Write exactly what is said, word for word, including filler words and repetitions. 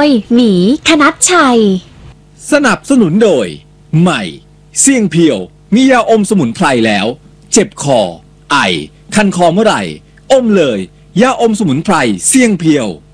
หมีคณัชชัยสนับสนุนโดยใหม่เสี่ยงเพียวมียาอมสมุนไพรแล้วเจ็บคอไอคันคอเมื่อไหร่อมเลยยาอมสมุนไพรเสี่ยงเพียว